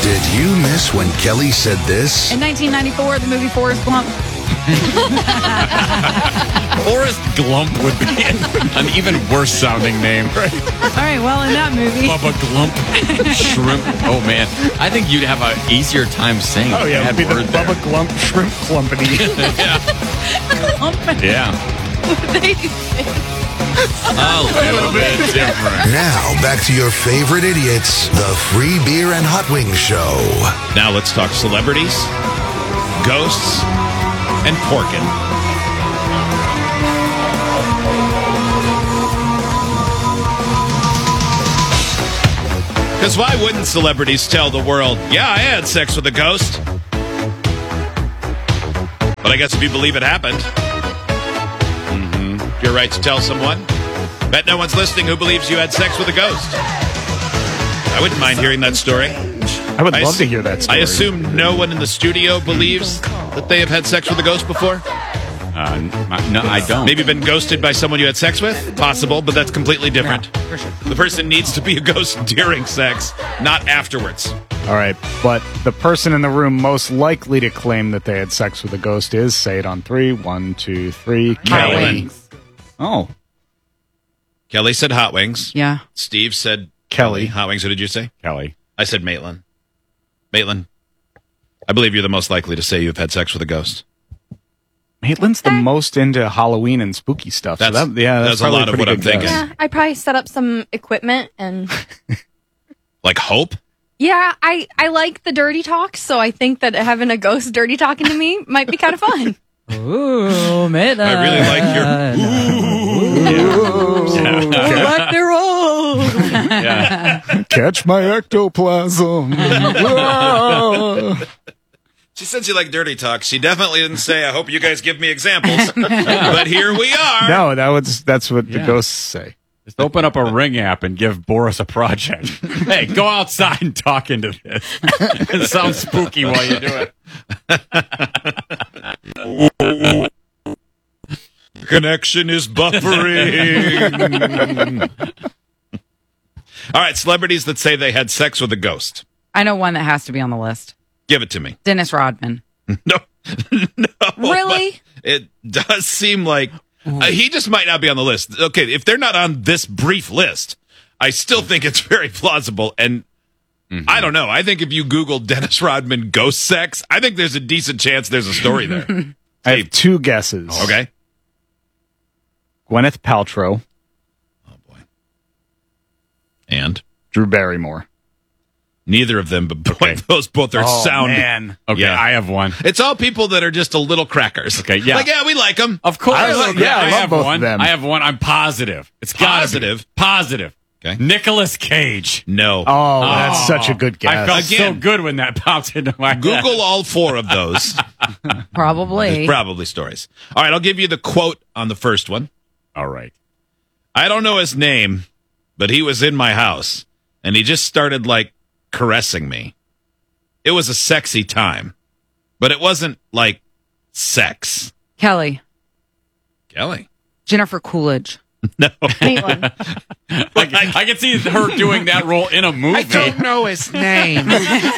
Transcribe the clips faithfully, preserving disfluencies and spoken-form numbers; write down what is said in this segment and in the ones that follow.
Did you miss when Kelly said this? In nineteen ninety-four, the movie Forrest Gump. Forrest Glump would be an even worse sounding name. Right? All right, well, in that movie. Bubba Glump. Shrimp. Oh, man. I think you'd have an easier time saying Oh, yeah, it'd be the there. Bubba Glump Shrimp Clumpity. Yeah. A little bit different. Now, back to your favorite idiots, the Free Beer and Hot Wings Show. Now let's talk celebrities, ghosts, and porkin'. Because why wouldn't celebrities tell the world, yeah, I had sex with a ghost? But I guess if you believe it happened, mm-hmm. you're right to tell someone. Bet no one's listening who believes you had sex with a ghost. I wouldn't mind hearing that story. I would I love s- to hear that story. I assume no one in the studio believes that they have had sex with a ghost before? Uh, no, I don't. Maybe been ghosted by someone you had sex with? Possible, but that's completely different. The person needs to be a ghost during sex, not afterwards. All right, but the person in the room most likely to claim that they had sex with a ghost is, say it on three. One, two, three. Kelly. Oh. Kelly said hot wings. Yeah. Steve said Kelly. hot wings. Who did you say? Kelly. I said Maitland. Maitland, I believe you're the most likely to say you've had sex with a ghost. Maitland's the most into Halloween and spooky stuff. So That's- that, yeah, that's, that's a probably lot of pretty what I'm good thinking. guess. Yeah, I probably set up some equipment and Like Hope? yeah, I, I like the dirty talk, so I think that having a ghost dirty talking to me might be kind of fun. Ooh, Maitland. I really like your... Rock the roll. Yeah. Catch my ectoplasm. Whoa. She said she liked dirty talk. She definitely didn't say, I hope you guys give me examples. But here we are. No, that was that's what Yeah. the ghosts say. Just open up a Ring app and give Boris a project. Hey, go outside and talk into this. It sounds spooky while you do it. Connection is buffering. All right, celebrities that say they had sex with a ghost. I know one that has to be on the list. Give it to me. Dennis Rodman. No. No. Really? but It does seem like uh, he just might not be on the list. Okay, if they're not on this brief list, I still think it's very plausible. And Mm-hmm. I don't know. I think if you Google Dennis Rodman ghost sex, I think there's a decent chance there's a story there. I have two guesses. Okay. Gwyneth Paltrow, Oh, boy. And? Drew Barrymore. Neither of them, but boy, those both are Oh, sound. man. Okay, Yeah. I have one. It's all people that are just a little crackers. Okay, yeah. Like, yeah, we like them. Of course. I love- yeah, I love have both of one. them. I have one. I'm positive. It's gotta Positive? be. Positive. Okay. Nicolas Cage. No. Oh, that's such a good guess. I felt Again. so good when that popped into my head. Google all four of those. Probably. Probably stories. All right, I'll give you the quote on the first one. All right. I don't know his name, but he was in my house, and he just started, like, caressing me. It was a sexy time, but it wasn't, like, sex. Kelly. Kelly. Jennifer Coolidge. No. Maitland. Like, I can see her doing that role in a movie. know his name.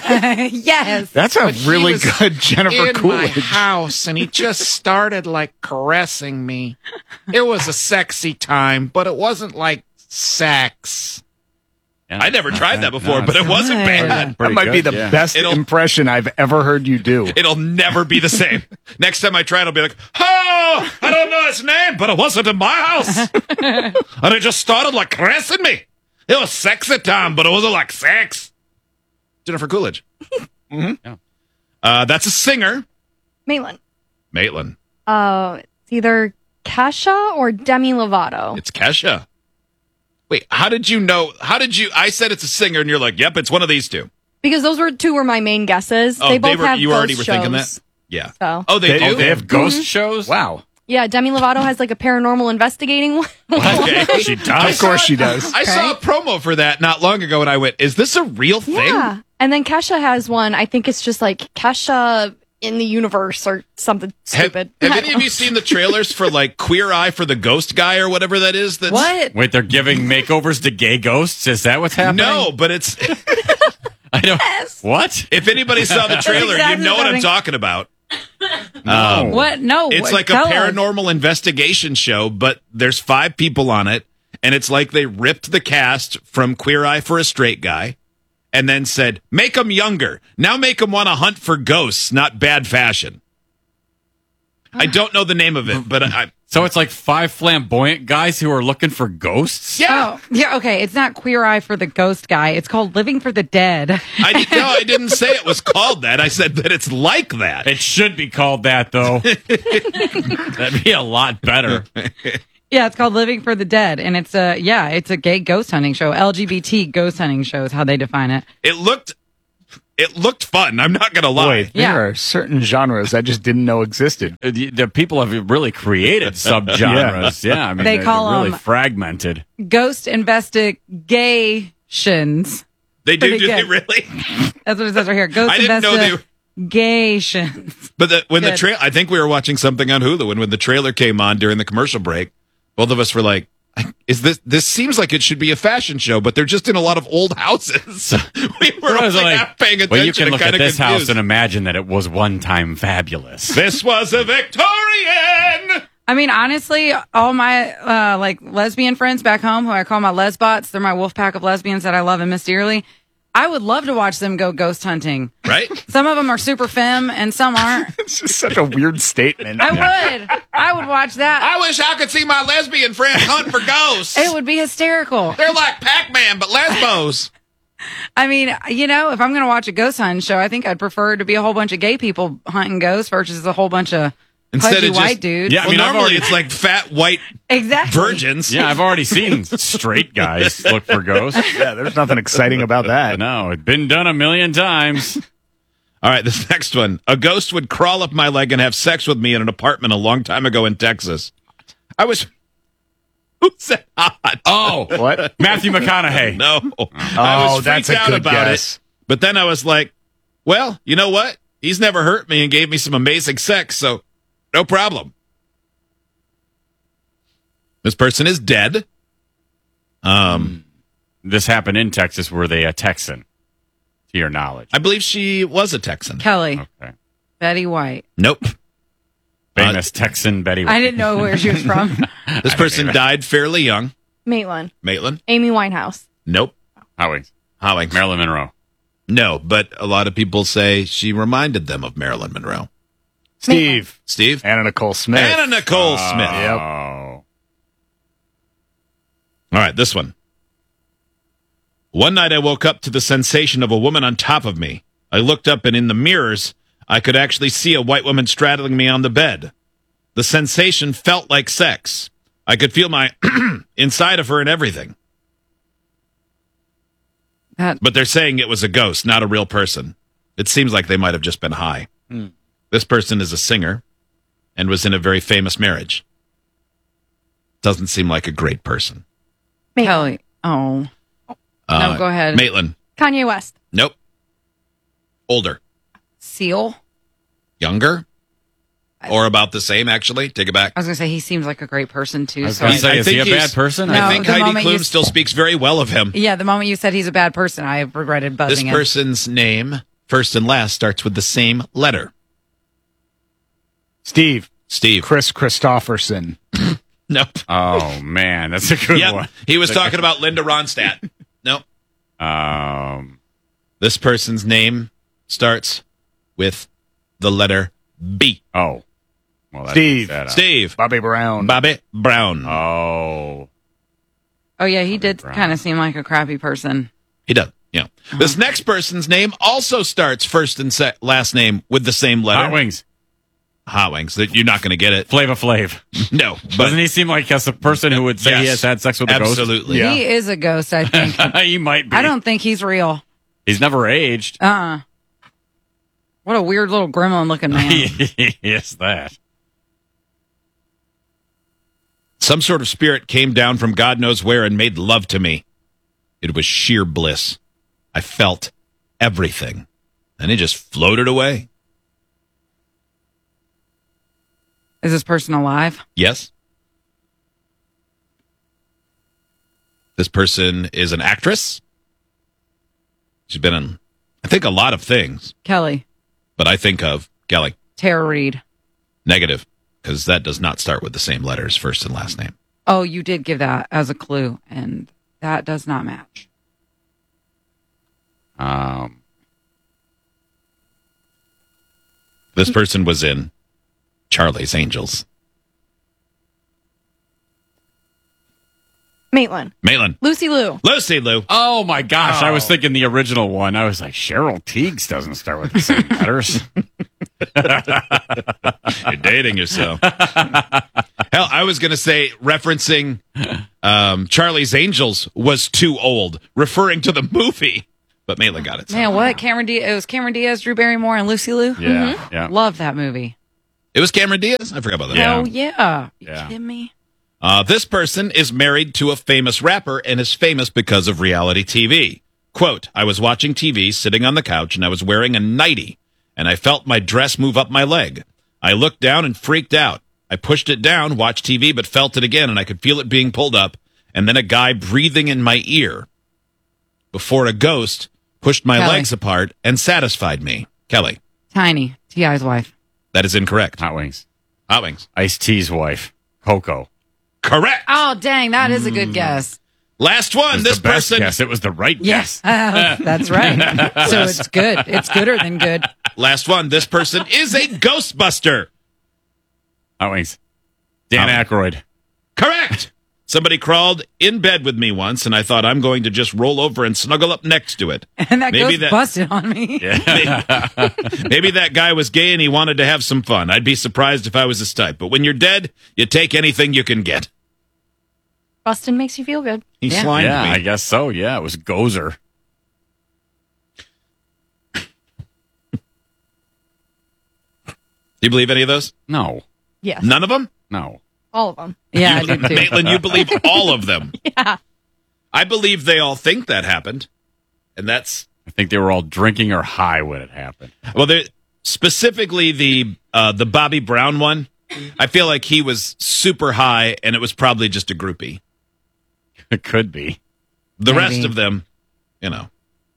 Yes. That's a But he really was good Jennifer in Coolidge. my house, and he just started like caressing me. It was a sexy time, but it wasn't like sex. Yeah. I never tried that before, No, but it wasn't good. bad. That Pretty might be good, the yeah. best It'll- impression I've ever heard you do. It'll never be the same. Next time I try it, I'll be like, oh, I don't know his name, but it wasn't in my house. And it just started like caressing me. It was sexy time, but it wasn't like sex. Jennifer Coolidge. Mm-hmm. Yeah. Uh, that's a singer. Maitland. Maitland. Uh, it's either Kesha or Demi Lovato. It's Kesha. Wait, how did you know? How did you? I said it's a singer, and you're like, yep, it's one of these two. Because those were two were my main guesses. Oh, they they both were- have you already ghost were thinking shows. that? Yeah. So. Oh, they, They- do? oh, They have ghost shows? Wow. Yeah, Demi Lovato has like a paranormal investigating one. Okay. She does. Of course she does. I saw a promo for that not long ago, and I went, is this a real thing? Yeah. And then Kesha has one. I think it's just like Kesha in the universe or something Have, stupid. have I any don't of you seen the trailers for like Queer Eye for the Ghost Guy or whatever that is? That's, What? Wait, they're giving makeovers to gay ghosts? Is that what's happening? No, but it's I don't. Yes. What? If anybody saw the trailer, exactly you know what what I I'm think. talking about. No. What? No. It's what- like a tell us. paranormal investigation show, but there's five people on it, and it's like they ripped the cast from Queer Eye for a Straight Guy and then said, make them younger. Now make them want to hunt for ghosts, not bad fashion. I don't know the name of it, but I... So it's like five flamboyant guys who are looking for ghosts? Yeah. Oh, yeah. Okay. It's not Queer Eye for the Ghost Guy. It's called Living for the Dead. I didn't, no, I didn't say it was called that. I said that it's like that. It should be called that, though. That'd be a lot better. Yeah, it's called Living for the Dead, and it's a yeah, it's a gay ghost hunting show. L G B T ghost hunting show is how they define it. It looked... It looked fun. I'm not going to lie. Boy, there Yeah. are certain genres I just didn't know existed. Uh, The, the people have really created subgenres. Yeah, I mean, They they're, call they're really them- fragmented. Ghost investigations. They do, Pretty do they good. really? That's what it says right here. Ghost I didn't know they were... investigations. But the, when the Good. trail, I think we were watching something on Hulu, and when the trailer came on during the commercial break, both of us were like, "Is this? This seems like it should be a fashion show, but they're just in a lot of old houses." we were I was only like, half paying attention. well, you can and look at kinda this house confused. and imagine that it was one time fabulous. This was a Victorian. I mean, honestly, all my uh, like lesbian friends back home, who I call my lesbots, they're my wolf pack of lesbians that I love and miss dearly. I would love to watch them go ghost hunting. Right? Some of them are super femme, and some aren't. It's just such a weird statement. I would. I would watch that. I wish I could see my lesbian friends hunt for ghosts. It would be hysterical. They're like Pac-Man, but lesbos. I mean, you know, if I'm going to watch a ghost hunting show, I think I'd prefer it to be a whole bunch of gay people hunting ghosts versus a whole bunch of Instead pudgy of just- white dudes. Yeah, I Well, mean, I've normally already- it's like fat white exactly. virgins. Yeah, I've already seen straight guys look for ghosts. Yeah, there's nothing exciting about that. No, it's been done a million times. All right, this next one. A ghost would crawl up my leg and have sex with me in an apartment a long time ago in Texas. I was... Who said hot? Oh, What? Matthew McConaughey. No. I Oh, was that's freaked a out good about guess. it. But then I was like, well, you know what? He's never hurt me and gave me some amazing sex, so no problem. This person is dead. Um, This happened in Texas. Were they a Texan, to your knowledge? I believe she was a Texan. Kelly, Okay. Betty White. Nope. Famous Texan Betty White. I didn't know where she was from. This person died fairly young. Maitland. Maitland? Amy Winehouse. Nope. Howie. Howing. Marilyn Monroe. No, but a lot of people say she reminded them of Marilyn Monroe. Steve. Steve? Anna Nicole Smith. Anna Nicole Smith. Yep. Oh. All right, this one. One night I woke up to the sensation of a woman on top of me. I looked up and in the mirrors, I could actually see a white woman straddling me on the bed. The sensation felt like sex. I could feel my inside of her and everything. That, But they're saying it was a ghost, not a real person. It seems like they might have just been high. This person is a singer and was in a very famous marriage. Doesn't seem like a great person. Kelly. Oh. Uh, No, go ahead. Maitland. Kanye West. Nope. Older. Seal. Younger. Or about the same, actually. Take it back. I was going to say he seems like a great person too. I was So going I- to say, I is he a think bad he's- person? No, I think the Heidi moment you- Klum still speaks very well of him. yeah, the moment you said he's a bad person, I regretted This buzzing him. person's name, first and last, starts with the same letter. Steve. Steve. Chris Christopherson. Nope. Oh, man. That's a good Yep. one. He was talking about Linda Ronstadt. Nope. Um, This person's name starts with the letter B. oh. Well, that Steve. takes that out. Steve. Bobby Brown. Bobby Brown. Oh. Oh yeah, he did Brown. kind of seem like a crappy person. He does. Yeah. This next person's name also starts first and se- last name with the same letter. Hot Wings. Hot Wings. That you're not going to get it. Flava Flav. No. But Doesn't he seem like a person who would say he Yes. has had sex with a absolutely. Yeah. He is a ghost, I think. ghost? He might be. I don't think he's real. He's never aged. Uh-uh. What a weird little gremlin looking man. Yes, that. Some sort of spirit came down from God knows where and made love to me. It was sheer bliss. I felt everything. And it just floated away. Is this person alive? Yes. This person is an actress. She's been in I think a lot of things, Kelly. but I think of Kelly. Tara Reid. Negative, because that does not start with the same letters, first and last name. Oh, you did give that as a clue, and that does not match. Um, This person was in Charlie's Angels. Maitland. Maitland. Lucy Liu. Lucy Liu. oh my gosh, I was thinking the original one. I was like, Cheryl Teagues doesn't start with the same letters. You're dating yourself. Hell, I was going to say, referencing um, Charlie's Angels was too old, referring to the movie. But Maitland got it. Man, what? Cameron Diaz. It was Cameron Diaz, Drew Barrymore, and Lucy Liu. Yeah, yeah. Love that movie. It was Cameron Diaz? I forgot about that. Yeah. Oh yeah. You Yeah. kidding me? Uh, this person is married to a famous rapper and is famous because of reality T V. Quote, I was watching T V sitting on the couch and I was wearing a nightie and I felt my dress move up my leg. I looked down and freaked out. I pushed it down, watched T V, but felt it again and I could feel it being pulled up and then a guy breathing in my ear before a ghost pushed my Kelly. legs apart and satisfied me. Kelly, Tiny. T I's wife. that is incorrect. Hot Wings. Hot Wings. Ice-T's wife, Coco. Correct. Oh dang, that is a good guess. Last It one. was This the best person. guess. It was the right Yes, guess. Uh, that's right. So it's good. It's gooder than good. Last one. This person is a Ghostbuster. Hot Wings. Dan Um, Aykroyd. Correct. Somebody crawled in bed with me once, and I thought I'm going to just roll over and snuggle up next to it. And that Maybe ghost that- busted on me. Maybe, maybe that guy was gay and he wanted to have some fun. I'd be surprised if I was his type. But when you're dead, you take anything you can get. Bustin' makes you feel good. He Yeah. slimed Yeah, me. I guess so. Yeah, it was Gozer. Do you believe any of those? No, Yes. None of them? no. All of them. Yeah, I You- do too. Maitland, you believe all of them. Yeah. I believe they all think that happened. And that's, I think they were all drinking or high when it happened. well, they're, specifically the uh, the Bobby Brown one. I feel like he was super high and it was probably just a groupie. It could be. The Maybe. rest of them, you know.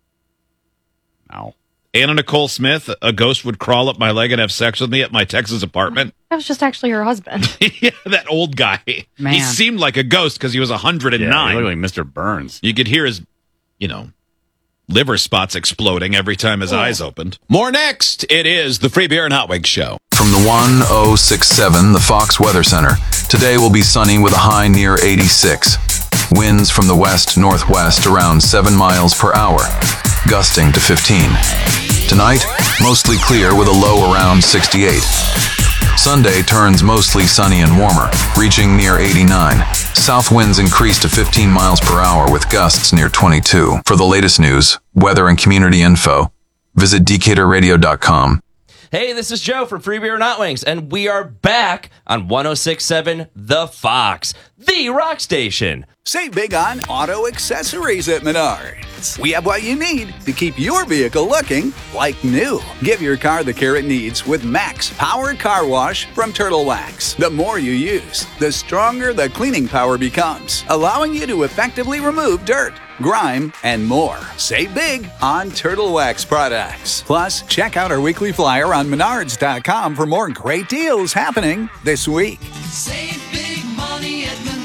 No. Anna Nicole Smith, a ghost would crawl up my leg and have sex with me at my Texas apartment. That was just actually her husband. Yeah, that old guy. Man. He seemed like a ghost because he was one hundred Yeah, nine. he looked like Mister Burns. You could hear his, you know, liver spots exploding every time his eyes opened. More next. It is the Free Beer and Hot Wings Show. From the one oh six seven, the Fox Weather Center. Today will be sunny with a high near eighty-six. Winds from the west-northwest around seven miles per hour, gusting to fifteen. Tonight, mostly clear with a low around sixty-eight. Sunday turns mostly sunny and warmer, reaching near eighty-nine. South winds increase to fifteen miles per hour with gusts near twenty-two. For the latest news, weather, and community info, visit decatur radio dot com. Hey, this is Joe from Free Beer and Hot Wings, and we are back on one oh six point seven The Fox, the rock station. Save big on auto accessories at Menards. We have what you need to keep your vehicle looking like new. Give your car the care it needs with Max Power Car Wash from Turtle Wax. The more you use, the stronger the cleaning power becomes, allowing you to effectively remove dirt, grime, and more. Save big on Turtle Wax products. Plus, check out our weekly flyer on menards dot com for more great deals happening this week. Save big money at Menards.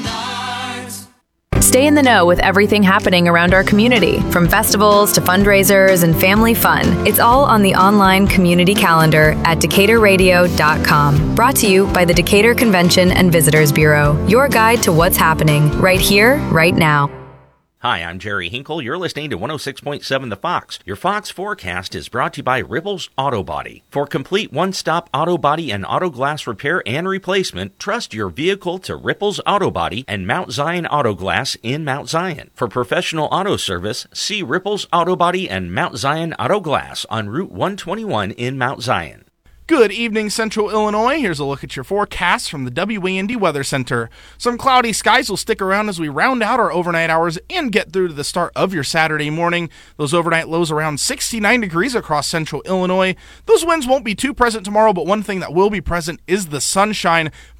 Stay in the know with everything happening around our community, from festivals to fundraisers and family fun. It's all on the online community calendar at decatur radio dot com. Brought to you by the Decatur Convention and Visitors Bureau. Your guide to what's happening right here, right now. Hi, I'm Jerry Hinkle. You're listening to one oh six point seven The Fox. Your Fox forecast is brought to you by Ripples Auto Body. For complete one-stop auto body and auto glass repair and replacement, trust your vehicle to Ripples Auto Body and Mount Zion Auto Glass in Mount Zion. For professional auto service, see Ripples Auto Body and Mount Zion Auto Glass on Route one twenty-one in Mount Zion. Good evening, Central Illinois. Here's a look at your forecast from the W A N D Weather Center. Some cloudy skies will stick around as we round out our overnight hours and get through to the start of your Saturday morning. Those overnight lows around sixty-nine degrees across Central Illinois. Those winds won't be too present tomorrow, but one thing that will be present is the sunshine.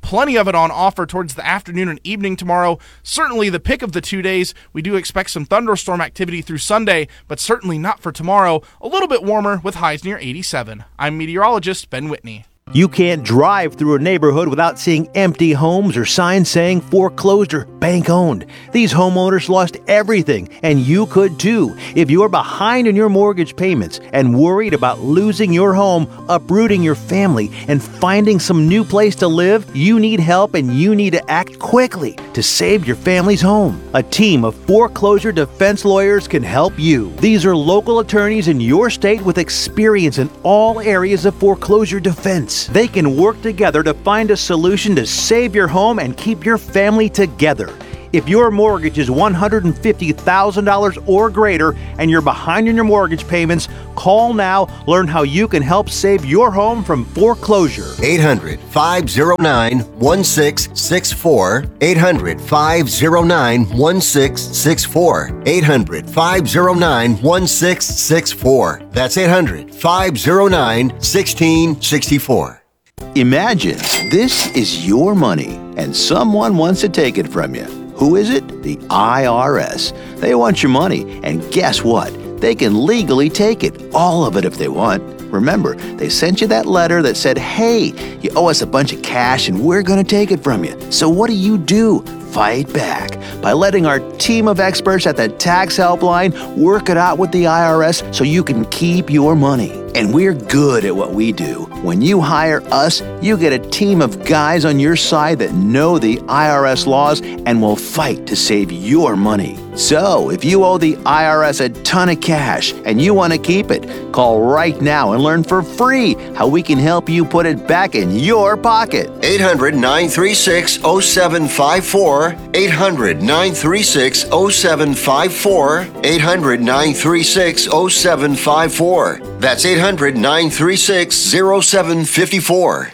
plenty of it on offer towards the afternoon and evening tomorrow. Certainly the pick of the two days. We do expect some thunderstorm activity through Sunday, but certainly not for tomorrow. A little bit warmer with highs near eighty-seven. I'm meteorologist Ben Whitney. You can't drive through a neighborhood without seeing empty homes or signs saying foreclosed or bank owned. These homeowners lost everything, and you could too. If you're behind in your mortgage payments and worried about losing your home, uprooting your family, and finding some new place to live, you need help and you need to act quickly to save your family's home. A team of foreclosure defense lawyers can help you. These are local attorneys in your state with experience in all areas of foreclosure defense. They can work together to find a solution to save your home and keep your family together. If your mortgage is one hundred fifty thousand dollars or greater and you're behind in your mortgage payments, call now. Learn how you can help save your home from foreclosure. eight hundred, five oh nine, one six six four. eight hundred, five oh nine, one six six four. eight hundred, five oh nine, one six six four. That's eight hundred, five oh nine, one six six four. Imagine this is your money and someone wants to take it from you. Who is it? The I R S. They want your money, and guess what? They can legally take it, all of it if they want. Remember, they sent you that letter that said, hey, you owe us a bunch of cash and we're going to take it from you. So what do you do? Fight back by letting our team of experts at the Tax Helpline work it out with the I R S so you can keep your money. And we're good at what we do. When you hire us, you get a team of guys on your side that know the I R S laws and will fight to save your money. So, if you owe the I R S a ton of cash and you want to keep it, call right now and learn for free how we can help you put it back in your pocket. eight hundred, nine three six, oh seven five four. eight hundred, nine three six, oh seven five four. eight hundred, nine three six, oh seven five four. That's eight hundred, nine three six, oh seven five four.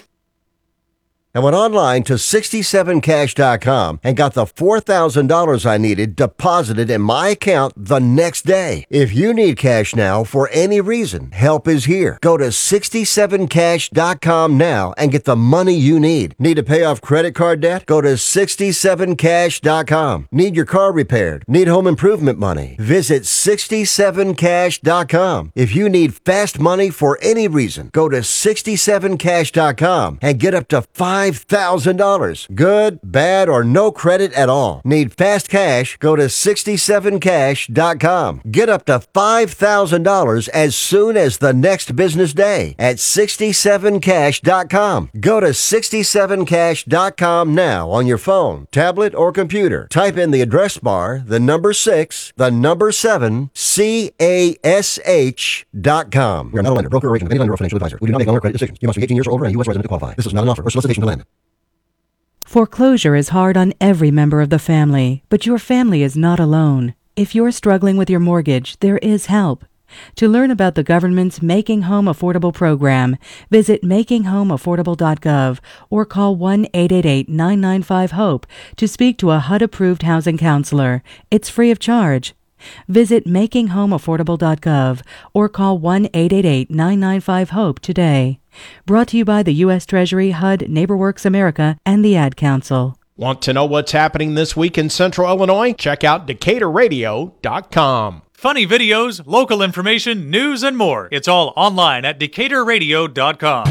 I went online to sixty-seven cash dot com and got the four thousand dollars I needed deposited in my account the next day. If you need cash now for any reason, help is here. Go to sixty-seven cash dot com now and get the money you need. Need to pay off credit card debt? Go to sixty-seven cash dot com. Need your car repaired? Need home improvement money? Visit sixty-seven cash dot com. If you need fast money for any reason, go to sixty-seven cash dot com and get up to five thousand dollars. Good, bad, or no credit at all. Need fast cash? Go to sixty-seven cash dot com. Get up to five thousand dollars as soon as the next business day at sixty-seven cash dot com. Go to sixty-seven cash dot com now on your phone, tablet, or computer. Type in the address bar, the number six, the number seven, C A S H dot com. We are not a lender, broker, or agent of any lender or financial advisor. We do not make loan or credit decisions. You must be eighteen years or older and a U S resident to qualify. This is not an offer or solicitation to lend. Foreclosure is hard on every member of the family, but your family is not alone. If you're struggling with your mortgage, there is help. To learn about the government's Making Home Affordable program, visit making home affordable dot gov or call one eight eight eight, nine nine five, HOPE to speak to a H U D-approved housing counselor. It's free of charge. Visit making home affordable dot gov or call one eight eight eight, nine nine five, HOPE today. Brought to you by the U S Treasury, H U D, NeighborWorks America, and the Ad Council. Want to know what's happening this week in Central Illinois? Check out Decatur Radio dot com. Funny videos, local information, news, and more. It's all online at Decatur Radio dot com.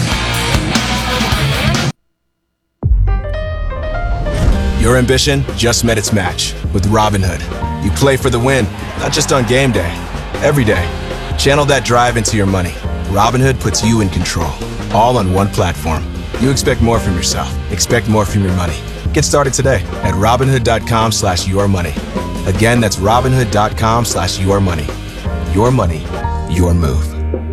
Your ambition just met its match with Robinhood. You play for the win, not just on game day, every day. Channel that drive into your money. Robinhood puts you in control, all on one platform. You expect more from yourself. Expect more from your money. Get started today at Robinhood dot com slash your money. Again, that's Robinhood dot com slash your money. Your money, your move.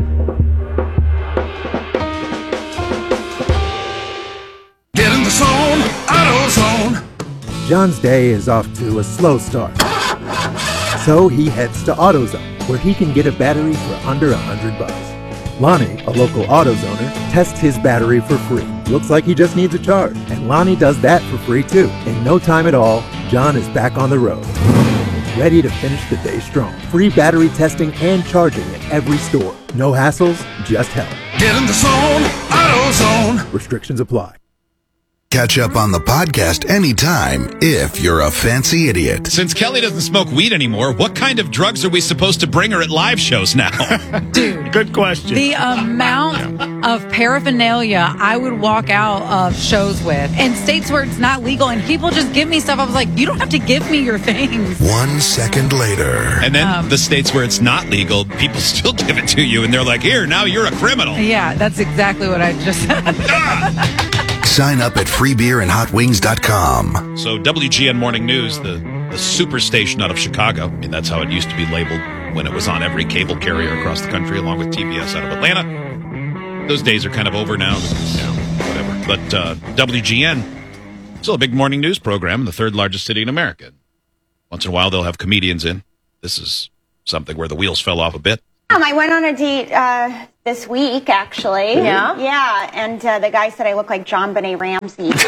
Get in the zone, AutoZone. John's day is off to a slow start. So he heads to AutoZone, where he can get a battery for under a hundred bucks. Lonnie, a local AutoZoner, tests his battery for free. Looks like he just needs a charge, and Lonnie does that for free too. In no time at all, John is back on the road, ready to finish the day strong. Free battery testing and charging at every store. No hassles, just help. Get in the zone, AutoZone. Restrictions apply. Catch up on the podcast anytime if you're a fancy idiot. Since Kelly doesn't smoke weed anymore, what kind of drugs are we supposed to bring her at live shows now? Dude. Good question. The amount of paraphernalia I would walk out of shows with in states where it's not legal and people just give me stuff. I was like, you don't have to give me your things. One second later. And then Um, the states where it's not legal, people still give it to you, and they're like, here, now you're a criminal. Yeah, that's exactly what I just said. Sign up at free beer and hot wings dot com. So W G N Morning News, the, the super station out of Chicago, I mean, that's how it used to be labeled when it was on every cable carrier across the country, along with T B S out of Atlanta. Those days are kind of over now. You know, whatever. But uh, W G N, still a big morning news program in the third largest city in America. Once in a while, they'll have comedians in. This is something where the wheels fell off a bit. Um, I went on a date uh, this week, actually. Yeah? Yeah, and uh, the guy said I look like John Benet Ramsey. Not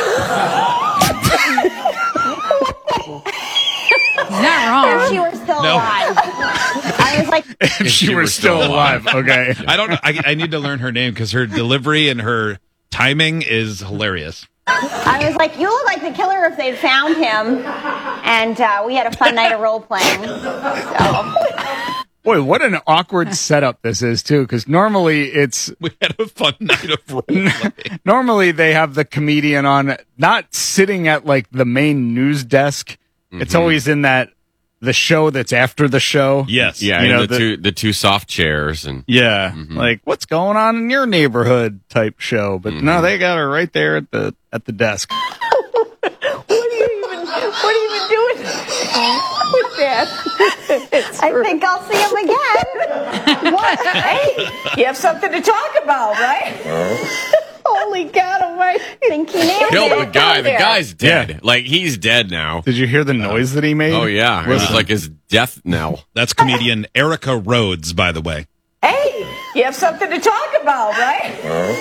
wrong. If she were still No. alive. I was like, if she were still alive. Okay. I don't know. I, I need to learn her name because her delivery and her timing is hilarious. I was like, you look like the killer if they'd found him. And uh, we had a fun night of role playing. So. Boy, what an awkward setup this is, too, because normally it's... We had a fun night of role play. Normally they have the comedian on, not sitting at, like, the main news desk. Mm-hmm. It's always in that, the show that's after the show. Yes. Yeah, You and know, the, the- two the two soft chairs and Yeah, Mhm. like, what's going on in your neighborhood type show. But Mm-hmm. no, they got her right there at the at the desk. What are you even, what are you even doing with that? I think I'll see him again. What? Hey, you have something to talk about, right? Holy God almighty. I think he nailed killed it. the guy. The there. guy's dead. Like he's dead now. Did you hear the noise that he made? Oh yeah, it was like his death knell. That's comedian Erica Rhodes, by the way. Hey, you have something to talk about, right?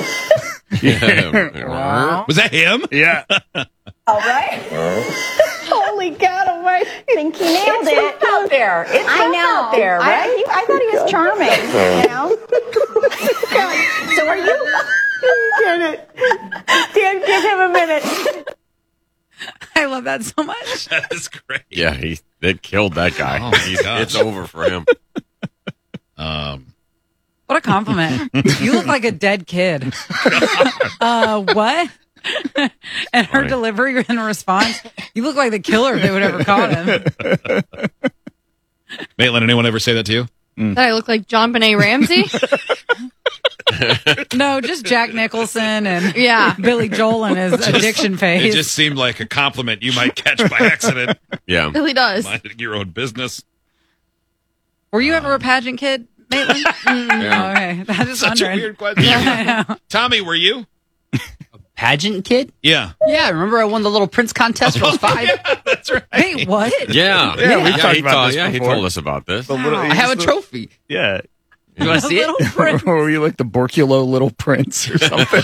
Yeah. Was that him? Yeah. All right. Holy God almighty. I think he nailed It's it. rough out there. It's I rough know. out there, I, right? he- I thought he was charming. You know? So are you? Get it. Dan, give him a minute. I love that so much. That's great. Yeah, he they killed that guy. Oh, my He's- gosh. it's over for him. Um, What a compliment. You look like a dead kid. uh, what? And her Funny. delivery in response, you look like the killer if they would ever caught him. Maitland, anyone ever say that to you? That I look like John Benet Ramsey? No, just Jack Nicholson and Yeah. Billy Joel in his addiction It phase. just seemed like a compliment you might catch by accident. Yeah. Really does. Minding your own business. Were you ever a pageant kid, Maitland? Mm, Yeah. Okay, that is Such a wondering. weird question. Yeah, I know. Tommy, were you? Pageant kid? Yeah. Yeah, remember I won the little Prince contest when I was five? Yeah, that's right. Wait, what? Yeah, Yeah, we've talked he about told, this Yeah, he before. told us about this. The little- I have a the- trophy. Yeah. You want to see Little it? Prince. Or were you like the Borculo Little Prince or something?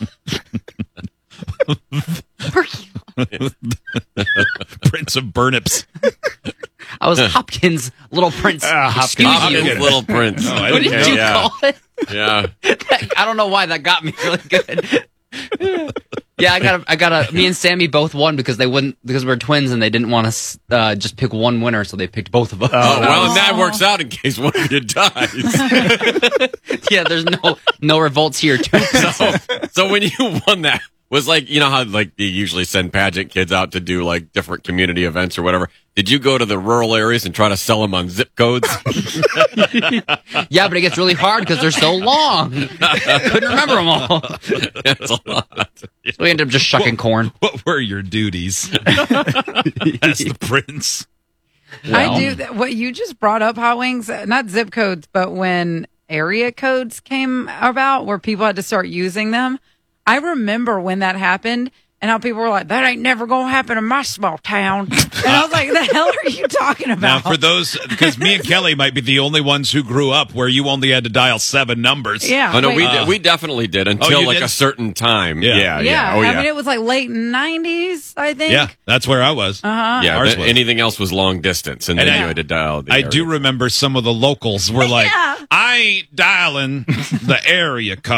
Prince of Burnips. I was Hopkins, Little Prince. Ah, Hopkins. Excuse Hopkins, you. Little Prince. No, I What didn't did catch you it. yeah. call it? Yeah. I don't know why that got me really good. Yeah, I got, a, I got a. Me and Sammy both won because they wouldn't because we were twins and they didn't want us uh, just pick one winner, so they picked both of us. Oh, well, and that works out in case one of you dies. Yeah, there's no no revolts here too. so, so when you won that, was like, you know how like they usually send pageant kids out to do like different community events or whatever. Did you go to the rural areas and try to sell them on zip codes? Yeah, but it gets really hard because they're so long. Couldn't remember them all. That's a lot. So we ended up just shucking corn. What were your duties as the prince? I do that. What you just brought up, Hot Wings, uh, not zip codes, but when area codes came about where people had to start using them. I remember when that happened and how people were like, that ain't never going to happen in my small town. And I was like, the hell are you talking Now, about? for those, because me and Kelly might be the only ones who grew up where you only had to dial seven numbers. Yeah. Oh no, wait. we Uh, did, we definitely did until you like did? a certain time. Yeah. Yeah, yeah. yeah. Oh I yeah. mean, it was like late nineties, I think. Yeah, that's where I was. Uh-huh. yeah, Ours th- was. anything else was long distance, and, And then I- you had to dial. The I area. do remember some of the locals were like, Yeah. I ain't dialing the area code.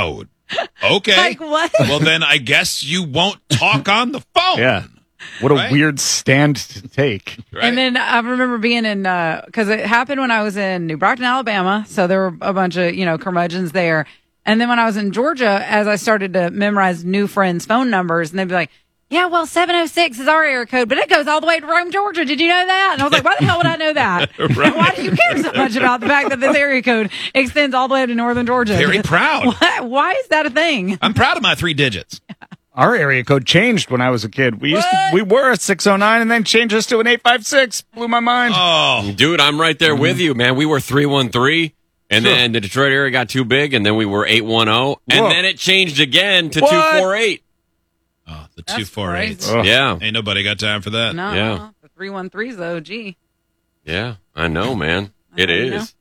Okay. Like, what? Well, then I guess you won't talk on the phone. Yeah. What a Right? weird stand to take. Right? And then I remember being in, because it happened when I was in New Brockton, Alabama. So there were a bunch of, you know, curmudgeons there. And then when I was in Georgia, as I started to memorize new friends' phone numbers, and they'd be like, yeah, well, seven oh six is our area code, but it goes all the way to Rome, Georgia. Did you know that? And I was like, why the hell would I know that? Right. Why do you care so much about the fact that this area code extends all the way to northern Georgia? Very proud. Why, why is that a thing? I'm proud of my three digits. Our area code changed when I was a kid. We used to, we were a six oh nine and then changed us to an eight five six. Blew my mind. Oh, Dude, I'm right there with you, man. We were three one three, and Sure. then the Detroit area got too big, and then we were eight one zero, and Whoa. then it changed again to What? two four eight. oh the That's two four eight. crazy. Ugh. Yeah, Ain't nobody got time for that. No, Yeah. the three one three's the O G. yeah, I know, man. It I know, you is.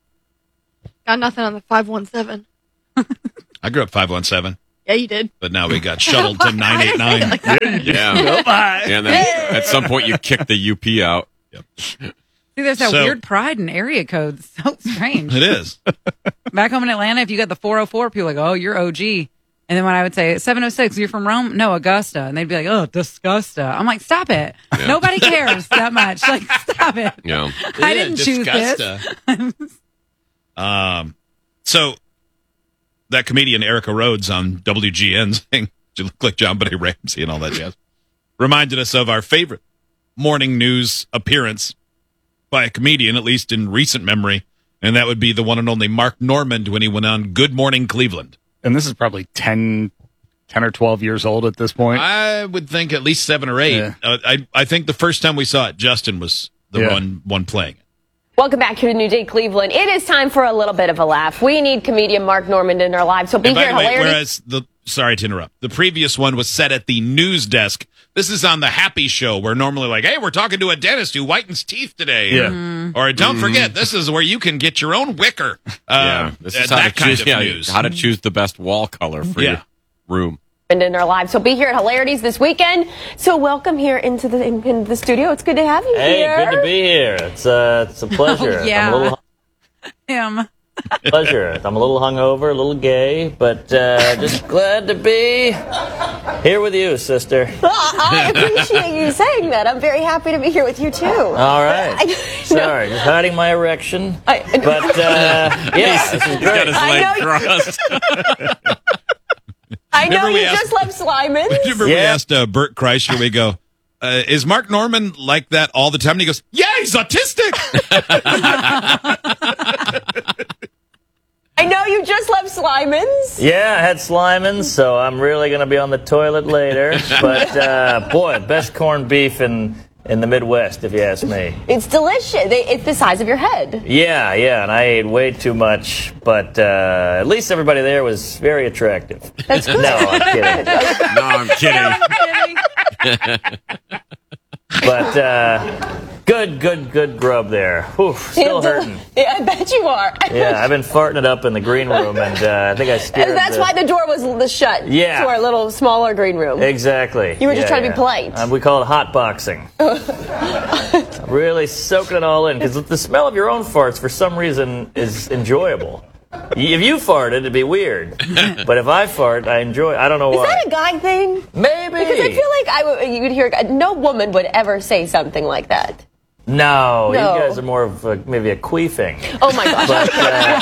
Got nothing on the five one seven. I grew up five one seven, Yeah, you did. but now we got shuttled to nine eight nine. Yeah, yeah. And then at some point you kick the U P out. See, there's that So- weird pride in area codes. So strange. It is. Back home in Atlanta, if you got the four oh four, people are like, oh, you're O G. And then when I would say seven oh six, you're from Rome? No, Augusta. And they'd be like, oh, Disgusta. I'm like, stop it. Yeah. Nobody cares that much. Like, stop it. Yeah. I didn't choose this. Um, so that comedian Erica Rhodes on W G N saying she looked like John Benet Ramsey and all that jazz reminded us of our favorite morning news appearance by a comedian, at least in recent memory, and that would be the one and only Mark Normand when he went on Good Morning Cleveland. And this is probably ten, ten or twelve years old at this point. I would think at least seven or eight. Yeah. Uh, I I think the first time we saw it, Justin was the Yeah. one one playing it. Welcome back here to New Day Cleveland. It is time for a little bit of a laugh. We need comedian Mark Normand in our lives. So be And by here, the way, hilarious. whereas the sorry to interrupt, the previous one was set at the news desk. This is on the Happy Show, where normally like, hey, we're talking to a dentist who whitens teeth today. Yeah. Mm-hmm. Or don't forget, this is where you can get your own wicker. Yeah, Uh, this uh, is how that to kind choose. of Yeah, news. how to choose the best wall color for Yeah. your room. in our lives. So be here at Hilarities this weekend. So welcome here into the in, in the studio. It's good to have you Hey, here. good to be here. It's uh, it's a pleasure. Oh, yeah. I'm a little Him. pleasure. I'm a little hungover, a little gay, but uh, just glad to be here with you, sister. Well, I appreciate you saying that. I'm very happy to be here with you too. All right. I- Sorry, just hiding my erection. I- But uh, yeah, this is He's got great. his I leg know you- crossed. I know Remember we you asked- just left Slimans. Remember we Yeah. asked uh, Bert Kreischer, we go, uh, is Mark Normand like that all the time? And he goes, yeah, he's autistic. I know you just left Slimans. Yeah, I had Slimans, so I'm really going to be on the toilet later. But uh, boy, best corned beef in in the Midwest, if you ask me. It's delicious. They, it's the size of your head. Yeah, yeah, and I ate way too much, but uh, at least everybody there was very attractive. That's good. No, I'm kidding. No, I'm kidding. But uh, good, good, good grub there. Whew, still hurting. Yeah, I bet you are. Yeah, I've been farting it up in the green room, and uh, I think I scared. And that's the- why the door was l- shut. Yeah. To our little smaller green room. Exactly. You were just Yeah, trying to yeah. be polite. Uh, we call it hot boxing. Really soaking it all in, because the smell of your own farts, for some reason, is enjoyable. Y- If you farted, it'd be weird. But if I fart, I enjoy. I don't know Is why. that a guy thing? Maybe. Because I feel like I w- you would hear no woman would ever say something like that. No, No. you guys are more of a, maybe a queefing. Oh my gosh. But uh,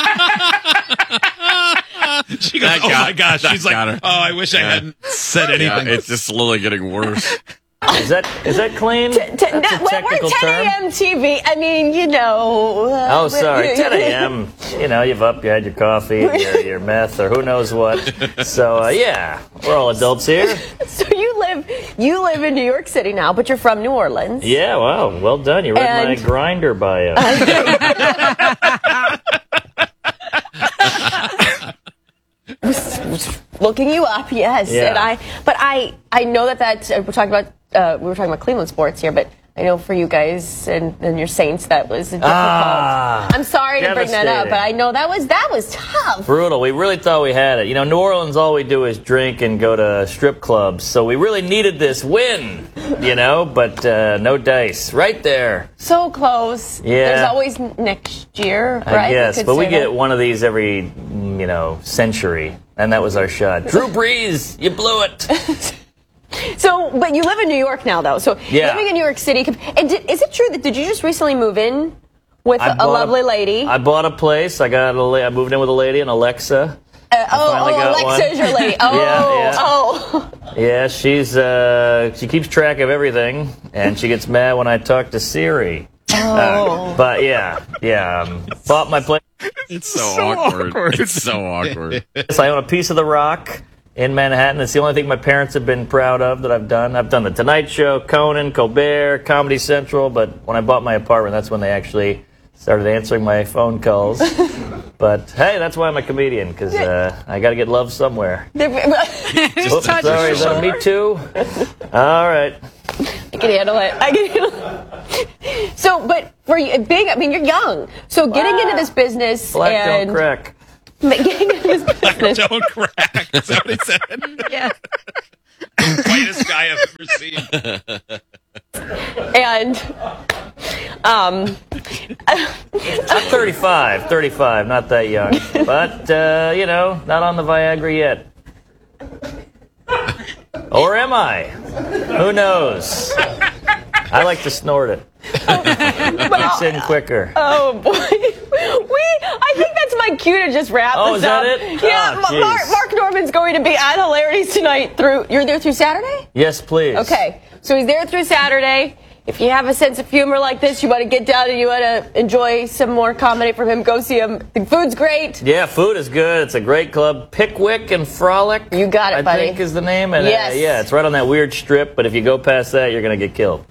She goes, That oh got- my gosh. that She's like, got her. oh, I wish I Yeah. hadn't said Yeah, anything. it's just slowly getting worse. is that is that clean? T- t- That's no, a well, we're technical ten term. a.m. T V. I mean, you know. uh, Oh, sorry, you- ten a.m. You know, you've up, you had your coffee, your, your meth, or who knows what. So, uh, yeah, we're all adults here. So you live you live in New York City now, but you're from New Orleans. Yeah, wow, well done. You read And- my grinder bio. Looking you up, yes. Yeah. And I, but I, I know that that uh, we're talking about. Uh, we were talking about Cleveland sports here, but I know for you guys and, and your Saints that was difficult. Ah, I'm sorry to bring that up, devastating. but I know that was that was tough. Brutal. We really thought we had it. You know, New Orleans, all we do is drink and go to strip clubs. So we really needed this win, you know, but uh, no dice. Right there. So close. Yeah. There's always next year, right? I guess. You could But we say get that. one of these every, you know, century. And that was our shot. Drew Brees, you blew it. So, but you live in New York now, though. So, Yeah. living in New York City, and did, is it true that did you just recently move in with I a, a bought lovely lady? I bought a place. I got a, la- I moved in with a lady, an Alexa. Uh, oh, finally oh, got Alexa one. is your lady. Oh, Yeah, yeah. oh. Yeah, she's uh, she keeps track of everything, and she gets mad when I talk to Siri. Oh. Uh, but yeah, yeah, um, bought my place. It's so, awkward. It's so awkward. So I own a piece of the rock in Manhattan. It's the only thing my parents have been proud of that I've done. I've done The Tonight Show, Conan, Colbert, Comedy Central, but when I bought my apartment, that's when they actually started answering my phone calls. But hey, that's why I'm a comedian, because uh, I got to get love somewhere. Oops, sorry, is that a me too? All right. I can handle it. I can handle it. So, but for you, big, I mean, you're young. So getting into this business Black and don't crack. but getting into this business. Don't crack. Is that what he said? Yeah. Whitest guy I've ever seen. And um, I'm thirty-five, thirty-five, not that young. But, uh, you know, not on the Viagra yet. Or am I? Who knows? I like to snort it. Kicks in quicker. Oh boy, we. I think that's my cue to just wrap Oh, this is that up. it? Yeah, Oh, Ma- jeez. Mark, Mark Norman's going to be at Hilarities tonight through. You're there through Saturday? Yes, please. Okay, so he's there through Saturday. If you have a sense of humor like this, you want to get down and you want to enjoy some more comedy from him, go see him. The food's great. Yeah, food is good. It's a great club. Pickwick and Frolic. You got it, I buddy. think is the name. And, uh, Yes. yeah, it's right on that weird strip, but if you go past that, you're going to get killed.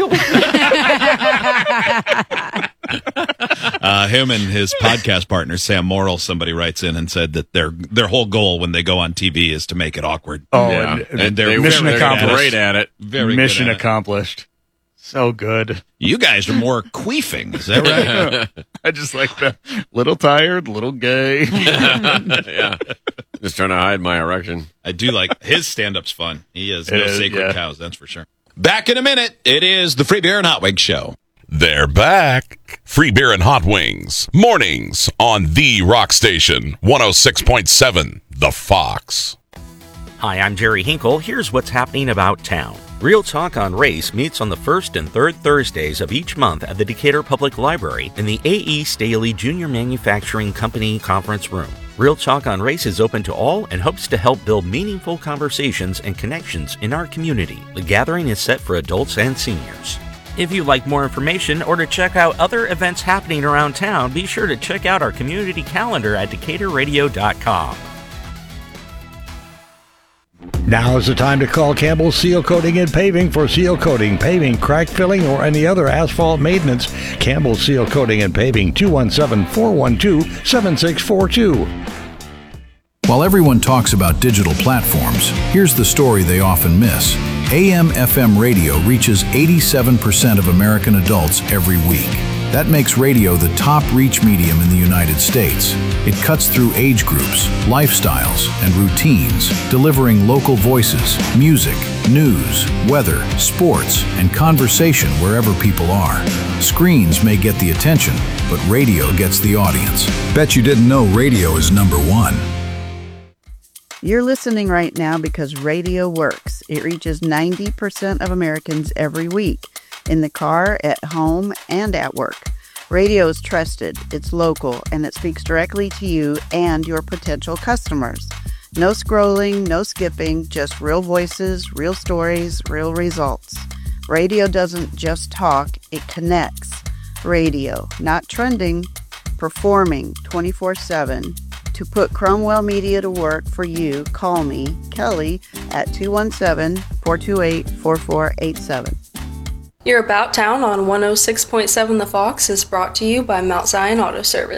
Uh, him and his podcast partner Sam Morrill. Somebody writes in and said that their their whole goal when they go on T V is to make it awkward. Oh, Yeah. and, And they're they- mission they're accomplished. great at it. Very mission good at it. accomplished. So good. You guys are more queefing. Is that right? I just like the little tired, little gay. Yeah. Just trying to hide my erection. I do like his stand-up's fun. He has no It is, sacred yeah. cows, that's for sure. Back in a minute. It is the Free Beer and Hot Wings Show. They're back. Free beer and hot wings. Mornings on the Rock Station, one oh six point seven, The Fox. Hi, I'm Jerry Hinkle. Here's what's happening about town. Real Talk on Race meets on the first and third Thursdays of each month at the Decatur Public Library in the A E. Staley Junior Manufacturing Company Conference Room. Real Talk on Race is open to all and hopes to help build meaningful conversations and connections in our community. The gathering is set for adults and seniors. If you'd like more information or to check out other events happening around town, be sure to check out our community calendar at decatur radio dot com. Now is the time to call Campbell Seal Coating and Paving for seal coating, paving, crack filling, or any other asphalt maintenance. Campbell Seal Coating and Paving, two one seven, four one two, seven six four two. While everyone talks about digital platforms, here's the story they often miss. A M F M radio reaches eighty-seven percent of American adults every week. That makes radio the top reach medium in the United States. It cuts through age groups, lifestyles, and routines, delivering local voices, music, news, weather, sports, and conversation wherever people are. Screens may get the attention, but radio gets the audience. Bet you didn't know radio is number one. You're listening right now because radio works. It reaches ninety percent of Americans every week, in the car, at home, and at work. Radio is trusted, it's local, and it speaks directly to you and your potential customers. No scrolling, no skipping, just real voices, real stories, real results. Radio doesn't just talk, it connects. Radio, not trending, performing twenty-four seven. To put Cromwell Media to work for you, call me, Kelly, at two one seven, four two eight, four four eight seven. Your About Town on one oh six point seven The Fox is brought to you by Mount Zion Auto Service.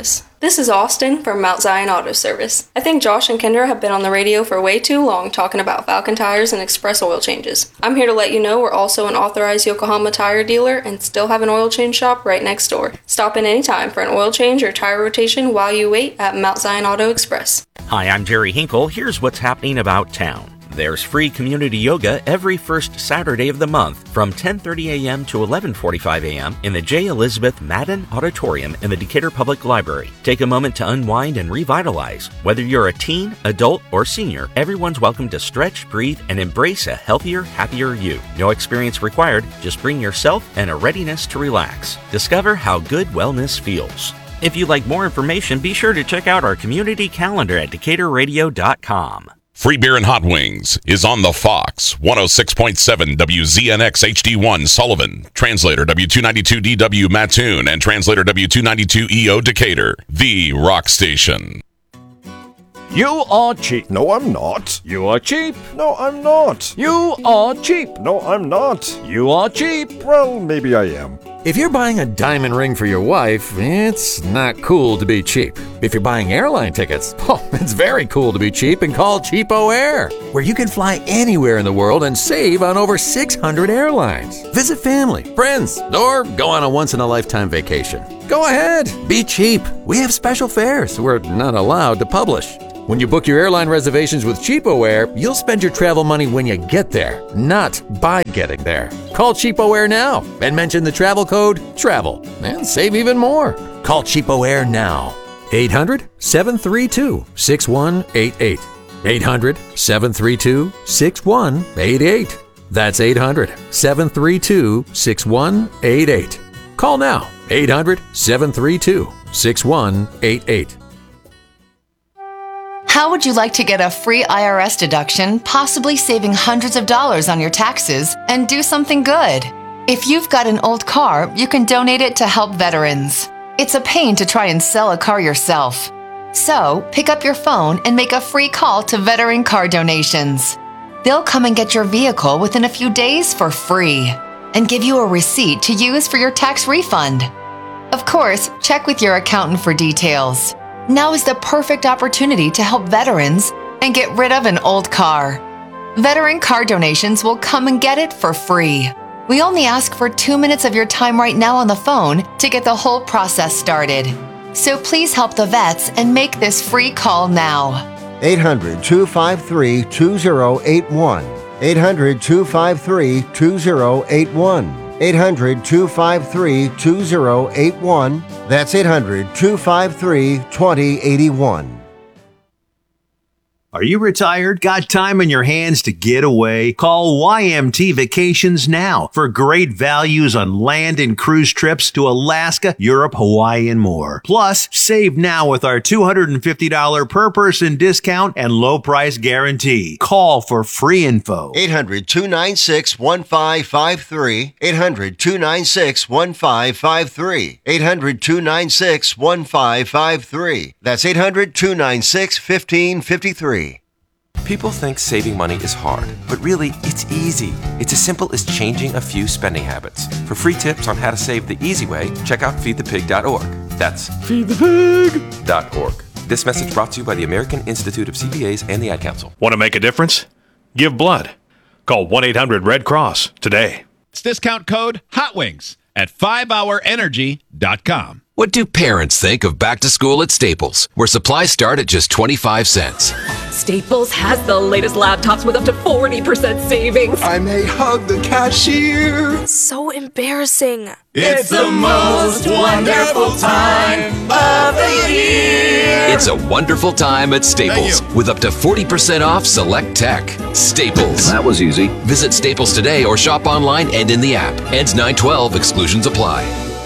This is Austin from Mount Zion Auto Service. I think Josh and Kendra have been on the radio for way too long talking about Falcon tires and express oil changes. I'm here to let you know we're also an authorized Yokohama tire dealer and still have an oil change shop right next door. Stop in anytime for an oil change or tire rotation while you wait at Mount Zion Auto Express. Hi, I'm Jerry Hinkle. Here's what's happening about town. There's free community yoga every first Saturday of the month from ten thirty a.m. to eleven forty-five a.m. in the J. Elizabeth Madden Auditorium in the Decatur Public Library. Take a moment to unwind and revitalize. Whether you're a teen, adult, or senior, everyone's welcome to stretch, breathe, and embrace a healthier, happier you. No experience required, just bring yourself and a readiness to relax. Discover how good wellness feels. If you'd like more information, be sure to check out our community calendar at decatur radio dot com. Free Beer and Hot Wings is on the Fox, one oh six point seven W Z N X H D one Sullivan, translator W two ninety-two D W Mattoon, and translator W two ninety-two E O Decatur, the rock station. You are cheap. No, I'm not. You are cheap. No, I'm not. You are cheap. No, I'm not. You are cheap. Well, maybe I am. If you're buying a diamond ring for your wife, it's not cool to be cheap. If you're buying airline tickets, oh, it's very cool to be cheap and call Cheapo Air, where you can fly anywhere in the world and save on over six hundred airlines. Visit family, friends, or go on a once-in-a-lifetime vacation. Go ahead, be cheap. We have special fares we're not allowed to publish. When you book your airline reservations with Cheapo Air, you'll spend your travel money when you get there, not by getting there. Call Cheapo Air now and mention the travel code TRAVEL and save even more. Call Cheapo Air now. eight hundred, seven three two, six one eight eight. eight hundred, seven three two, six one eight eight. That's eight hundred, seven three two, six one eight eight. Call now. eight hundred, seven three two, six one eight eight. How would you like to get a free I R S deduction, possibly saving hundreds of dollars on your taxes, and do something good? If you've got an old car, you can donate it to help veterans. It's a pain to try and sell a car yourself. So, pick up your phone and make a free call to Veteran Car Donations. They'll come and get your vehicle within a few days for free and give you a receipt to use for your tax refund. Of course, check with your accountant for details. Now is the perfect opportunity to help veterans and get rid of an old car. Veteran Car Donations will come and get it for free. We only ask for two minutes of your time right now on the phone to get the whole process started. So please help the vets and make this free call now. eight hundred, two five three, two oh eight one. eight hundred, two five three, two oh eight one. eight hundred, two five three, two oh eight one. That's eight hundred, two five three, two oh eight one. Are you retired? Got time on your hands to get away? Call Y M T Vacations now for great values on land and cruise trips to Alaska, Europe, Hawaii, and more. Plus, save now with our two hundred fifty dollars per person discount and low price guarantee. Call for free info. eight hundred, two nine six, one five five three. eight hundred, two nine six, one five five three. eight hundred, two nine six, one five five three. That's eight hundred, two nine six, one five five three. People think saving money is hard, but really, it's easy. It's as simple as changing a few spending habits. For free tips on how to save the easy way, check out feed the pig dot org. That's feed the pig dot org. This message brought to you by the American Institute of C P As and the Ad Council. Want to make a difference? Give blood. Call one eight hundred red cross today. It's discount code HOTWINGS at five hour energy dot com. What do parents think of back to school at Staples, where supplies start at just twenty-five cents? Staples has the latest laptops with up to forty percent savings. I may hug the cashier. So embarrassing. It's the most wonderful time of the year. It's a wonderful time at Staples with up to forty percent off select tech. Staples. That was easy. Visit Staples today or shop online and in the app. Ends nine twelve. Exclusions apply.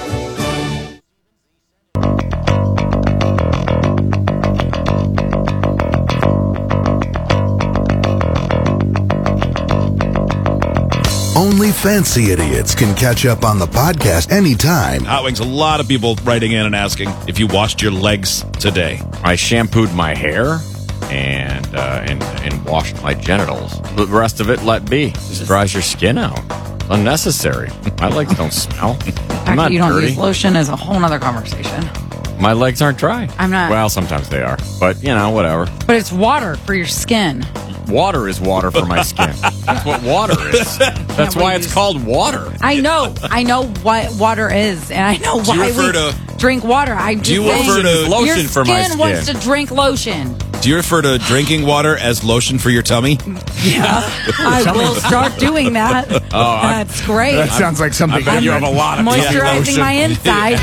Only fancy idiots can catch up on the podcast anytime. Hot Wings, a lot of people writing in and asking if you washed your legs today. I shampooed my hair and uh, and and washed my genitals. The rest of it, let be. Just dries your skin out. Unnecessary. My legs don't smell. The I'm fact not that you don't dirty. use lotion is a whole nother conversation. My legs aren't dry. I'm not. Well, sometimes they are, but you know, whatever. But it's water for your skin. Water is water for my skin. That's what water is. That's why it's called water. I know. I know what water is, and I know Do you why refer we to- drink water. I'm Do you just saying, refer to- Lotion your for my skin wants to skin. drink lotion. Do you refer to drinking water as lotion for your tummy? Yeah, I will start doing that. Oh, I- That's great. That sounds like something. I bet you have a lot of Moisturizing lotion. my inside.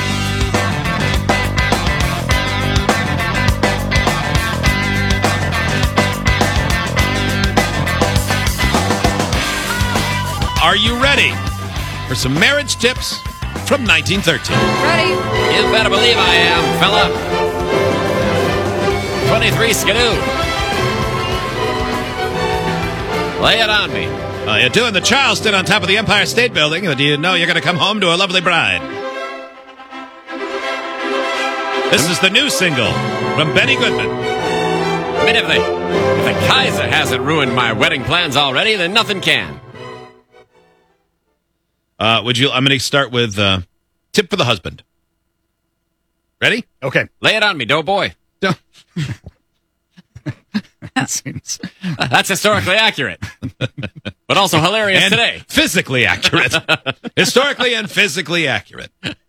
Are you ready for some marriage tips from nineteen thirteen? Ready? You better believe I am, fella. twenty-three Skidoo. Lay it on me. Uh, you're doing the Charleston on top of the Empire State Building, but you know you're going to come home to a lovely bride. This is the new single from Benny Goodman. I mean, if the, if the Kaiser hasn't ruined my wedding plans already, then nothing can. Uh, would you? I'm going to start with uh, tip for the husband. Ready? Okay. Lay it on me, doughboy. That seems. That's historically accurate, but also hilarious and today. Physically accurate. Historically and physically accurate.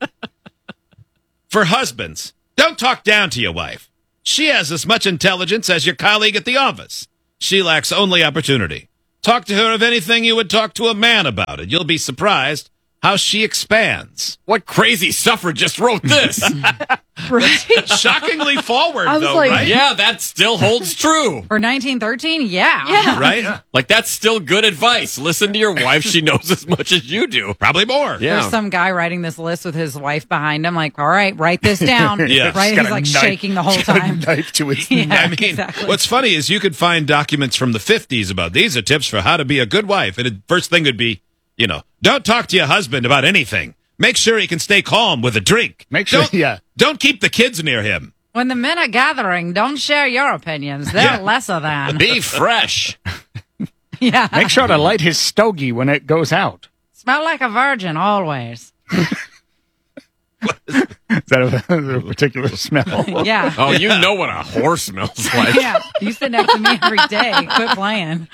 For husbands, don't talk down to your wife. She has as much intelligence as your colleague at the office. She lacks only opportunity. Talk to her of anything you would talk to a man about, and you'll be surprised how she expands. What crazy suffragist wrote this? Right? Shockingly forward, I was though, like- right? Yeah, that still holds true. For nineteen thirteen, yeah. Yeah. Right? Like, that's still good advice. Listen to your wife. She knows as much as you do. Probably more. Yeah. There's some guy writing this list with his wife behind him, like, all right, write this down. Yeah. Right? He's got He's a like knife- shaking the whole he's got a time. knife to his Yeah, I mean, exactly. what's funny is you could find documents from the fifties about these are tips for how to be a good wife. And the first thing would be, you know, don't talk to your husband about anything. Make sure he can stay calm with a drink. Make sure, Don't, yeah. Don't keep the kids near him. When the men are gathering, don't share your opinions. They're Yeah. lesser than. Be fresh. Yeah. Make sure to light his stogie when it goes out. Smell like a virgin always. Is that a, a particular smell? Yeah. Oh, you know what a horse smells like. Yeah. You sit next to me every day. Quit playing.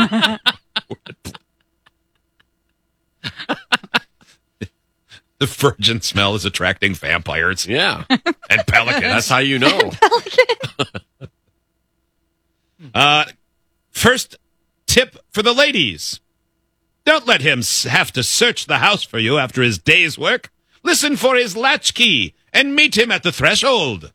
The virgin smell is attracting vampires Yeah. and pelicans. That's how you know. Uh, first tip for the ladies. Don't let him s- have to search the house for you after his day's work. Listen for his latchkey and meet him at the threshold.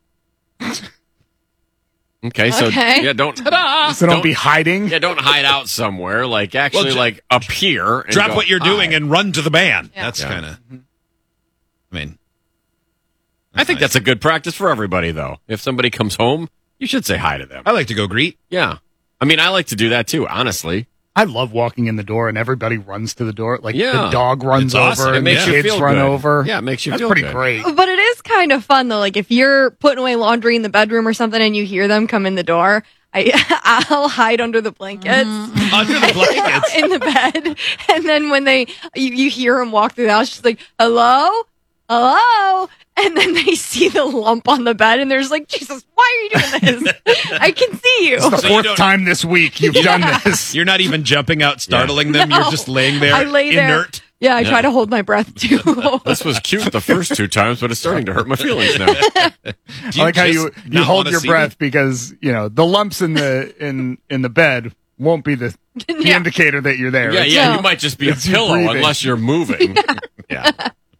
Okay, so Okay. yeah, don't So don't be hiding. yeah, don't hide out somewhere. Like actually, Well, ju- like appear. And Drop go, what you're doing "Hi." and run to the man. Yeah. That's Yeah. kind of. I mean, I think that's a good practice for everybody, though. If somebody comes home, you should say hi to them. I like to go greet. Yeah, I mean, I like to do that too. Honestly, I love walking in the door and everybody runs to the door. Like Yeah. the dog runs It's awesome. over It and makes the you kids feel run good. over. Yeah, it makes you That's feel pretty good. great. But it is kind of fun though. Like if you're putting away laundry in the bedroom or something and you hear them come in the door, I I'll hide under the blankets. Under the blankets. In the bed, and then when they you, you hear them walk through the house, she's like, "Hello, hello," and then they see the lump on the bed, and they're just like, "Jesus, why are you doing this? I can see you." It's the So you fourth don't- time this week you've done this. You're not even jumping out, startling them. No. You're just laying there, I lay there. inert. Yeah, I Yeah. try to hold my breath too. this was cute the first two times, but it's starting to hurt my feelings now. I like how you just you not hold wanna your see breath me? because you know the lumps in the in in the bed won't be the, the Yeah. indicator that you're there. Yeah, It's- yeah, No. you might just be a It's you pillow breathing. unless you're moving. Yeah.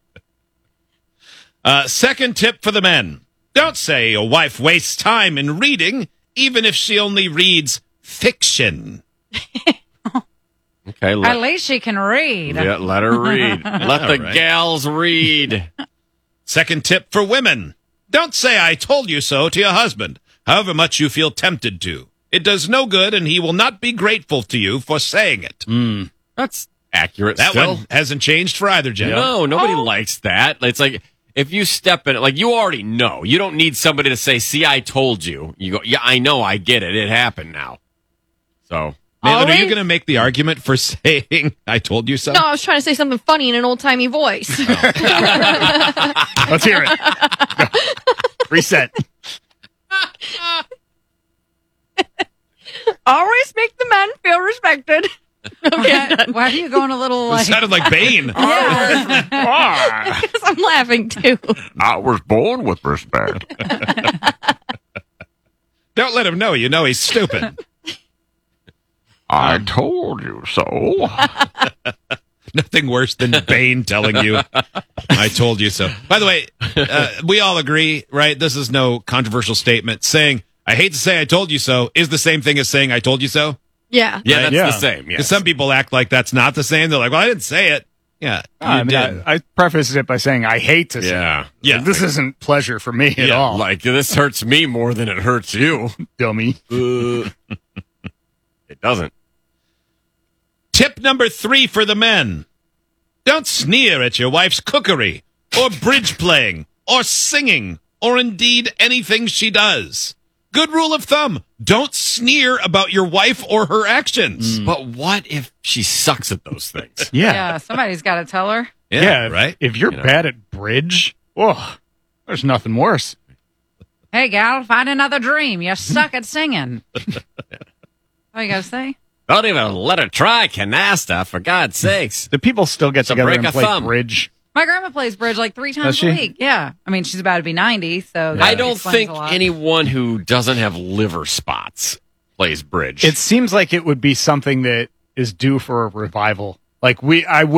Uh, second tip for the men. Don't say your wife wastes time in reading, even if she only reads fiction. Okay. At Let, least she can read. yeah, let her read. Let All the right. gals read. Second tip for women. Don't say I told you so to your husband, however much you feel tempted to. It does no good, and he will not be grateful to you for saying it. That's accurate. That still. one hasn't changed for either gender. No, nobody likes that. It's like if you step in it, like you already know. You don't need somebody to say, "See, I told you." You go, "Yeah, I know. I get it. It happened now." So, Nathan, are you Ollie? going to make the argument for saying I told you so? No, I was trying to say something funny in an old timey voice. Let's hear it. Reset. Always make the men feel respected. Okay, Why, why are you going a little It like? sounded like Bane. Yeah. because I'm laughing too. I was born with respect. Don't let him know. You know he's stupid. I told you so. Nothing worse than Bane telling you, I told you so. By the way, uh, we all agree, right? This is no controversial statement. Saying, I hate to say I told you so is the same thing as saying I told you so. Yeah. Yeah, Right? that's Yeah. the same. Because Yes. some people act like that's not the same. They're like, well, I didn't say it. Yeah, you I, mean, did. I, I preface it by saying I hate to say Yeah. it. Yeah. Like, this isn't pleasure for me at Yeah, all. Like, this hurts me more than it hurts you. Dummy. Uh, it doesn't. Tip number three for the men. Don't sneer at your wife's cookery or bridge playing or singing or indeed anything she does. Good rule of thumb. Don't sneer about your wife or her actions. But what if she sucks at those things? Yeah. Yeah, somebody's got to tell her. Yeah, Yeah, if- right? If you're You know. bad at bridge, oh, there's nothing worse. Hey, gal, find another dream. You suck at singing. What you got to say? Don't even let her try canasta, for God's sakes. Do people still get It's a together break and of play thumb. bridge? My grandma plays bridge like three times Does she? a week. Yeah. I mean, she's about to be ninety, so that I don't explains think a lot. anyone who doesn't have liver spots plays bridge. It seems like it would be something that is due for a revival. Like we, I